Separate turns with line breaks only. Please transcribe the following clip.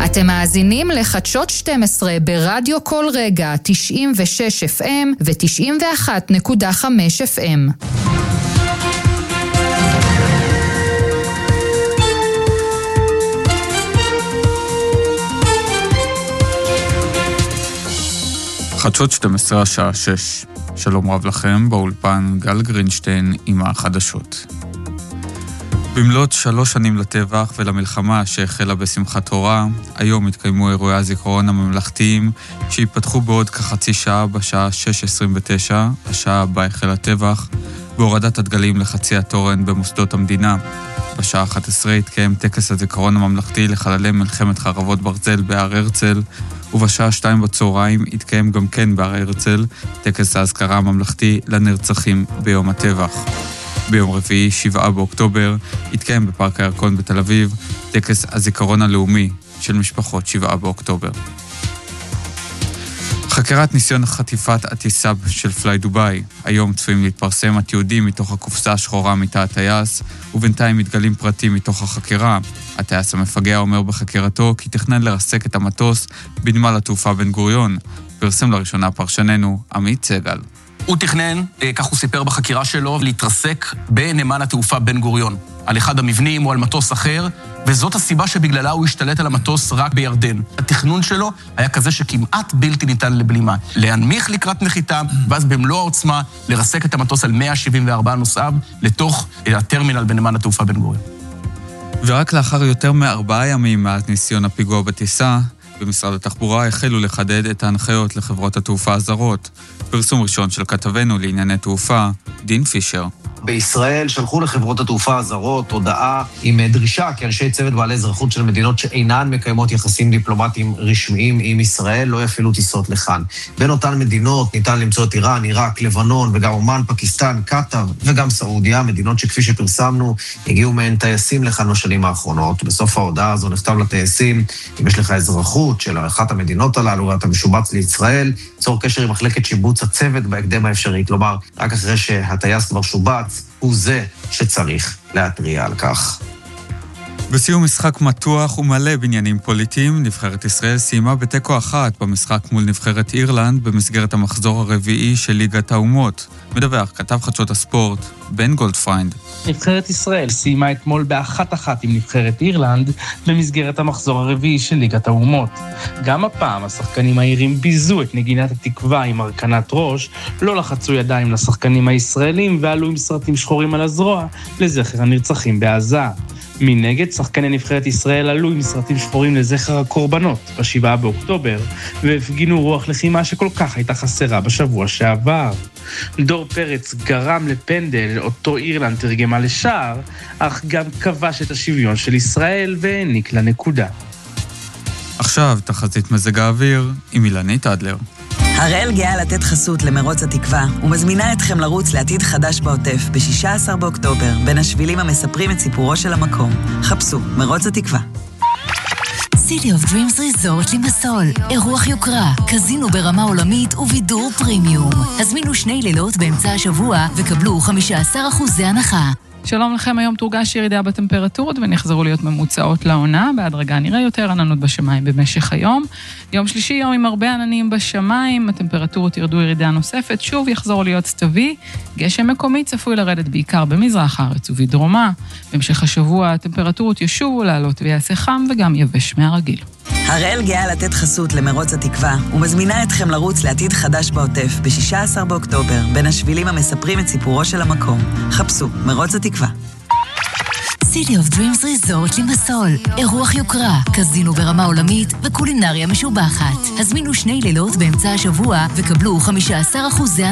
אתם מאזינים לחדשות 12 ברדיו כל רגע 96 FM ו-91.5 FM.
חדשות 12 השעה 6. שלום רב לכם, באולפן גל גרינשטיין עם החדשות. במלאת 3 שנים לטבח ולמלחמה שהחלה בשמחת תורה, היום התקיימו אירועי הזיכרון הממלכתיים שיפתחו בעוד כחצי שעה בשעה 6:29, השעה בה החל הטבח, בהורדת הדגלים לחצי התורן במוסדות המדינה. בשעה 11 התקיים טקס הזיכרון הממלכתי לחללי מלחמת חרבות ברזל בהר הרצל, ובשעה 2 בצהריים התקיים גם כן בהר הרצל טקס ההזכרה הממלכתי לנרצחים ביום הטבח. ביום רביעי, 7 באוקטובר, התקיים בפארק הירקון בתל אביב טקס הזיכרון הלאומי של משפחות 7 באוקטובר. חקירת ניסיון חטיפת הטיסה של פליי דוביי. היום צפויים להתפרסם התיעודים מתוך הקופסה השחורה מתא הטייס, ובינתיים מתגלים פרטים מתוך החקירה. הטייס המפגע אומר בחקירתו כי תכנן לרסק את המטוס בנמל התעופה בן גוריון. פרסם לראשונה פרשננו עמית סגל.
הוא תכנן, כך הוא סיפר בחקירה שלו, להתרסק בנמל התעופה בן גוריון, על אחד המבנים או על מטוס אחר, וזאת הסיבה שבגללה הוא השתלט על המטוס רק בירדן. התכנון שלו היה כזה שכמעט בלתי ניתן לבלימה. להנמיך לקראת נחיתה, ואז במלוא העוצמה לרסק את המטוס על 174 נוסעיו לתוך הטרמינל בנמל התעופה בן גוריון.
ורק לאחר יותר מ4 ימים מאז ניסיון הפיגוע בטיסה, במשרד התחבורה החלו לחדד את ההנחיות לחברות התעופה הזרות. פרסום ראשון של כתבנו לענייני תעופה, דין פישר.
בישראל שלחו לחברות התעופה הזרות הודעה עם דרישה כי אנשי צוות בעלי אזרחות של מדינות שאינן מקיימות יחסים דיפלומטיים רשמיים עם ישראל לא יפעילו טיסות לכאן. בין אותן מדינות ניתן למצוא את איראן, עיראק, לבנון וגם אומן, פקיסטן, קטר וגם סעודיה, מדינות שכפי שפרסמנו הגיעו מהן טייסים לכאן בשנים האחרונות. בסוף ההודעה הזו נכתב לטייסים, אם יש לך אזרחות של אחת המדינות הללו ואתה משובץ לישראל, צור קשר עם מחלקת שיבוץ הצוות בהקדם האפשרי. כלומר, רק אחרי שהטייס כבר שובץ, הוא זה שצריך להתריע על כך.
בסיום משחק מתוח ומלא בעניינים פוליטיים, נבחרת ישראל סיימה בתיקו 1 במשחק מול נבחרת אירלנד במסגרת המחזור הרביעי של ליגת האומות. מדווח כתב חדשות הספורט בן גולדפריינד.
נבחרת ישראל סיימה אתמול ב1-1 עם נבחרת אירלנד במסגרת המחזור הרביעי של ליגת האומות. גם הפעם השחקנים האירים ביזו את נגינת התקווה עם הרכנת ראש, לא לחצו ידיים לשחקנים הישראלים ועלו עם סרטים שחורים על הזרוע לזכר הנרצחים בעזה. מנגד, שחקני נבחרת ישראל עלו עם סרטים שחורים לזכר הקורבנות ב7 באוקטובר, והפגינו רוח לחימה שכל כך הייתה חסרה בשבוע שעבר. דור פרץ גרם לפנדל, אותו אירלנד תרגמה לשער, אך גם כבש את השוויון של ישראל והעניק לה נקודה.
עכשיו תחזית מזג האוויר עם אילנית אדלר.
הראל גאה לתת חסות למרוץ התקווה ומזמינה אתכם לרוץ לעתיד חדש בעוטף ב-16 באוקטובר בין השבילים המספרים את סיפורו של המקום. חפשו מרוץ התקווה.
City of Dreams Resort לימסול, אירוח יוקרה, קזינו ברמה עולמית ובידור פרימיום. הזמינו 2 לילות באמצע השבוע וקבלו 15% הנחה.
שלום לכם, היום תורגש ירידה בטמפרטורות ונחזרו להיות ממוצעות לעונה, בהדרגה נראה יותר עננות בשמיים במשך היום. יום שלישי יום עם הרבה עננים בשמיים, הטמפרטורות ירדו ירידה נוספת, שוב יחזור להיות סתווי, גשם מקומי צפוי לרדת בעיקר במזרח הארץ ובדרומה. בהמשך השבוע הטמפרטורות ישובו לעלות ויעשה חם וגם יבש מהרגיל.
הראל גאה לתת חסות למרוץ התקווה ומזמינה אתכם לרוץ לעתיד חדש בעוטף ב-16 באוקטובר בין השבילים המספרים את סיפורו של המקום. חפשו מרוץ התקווה.
City of Dreams Resort לימסול, אירוח יוקרה, קזינו ברמה עולמית וקולינריה משובחת. הזמינו 2 לילות באמצע השבוע וקבלו 15%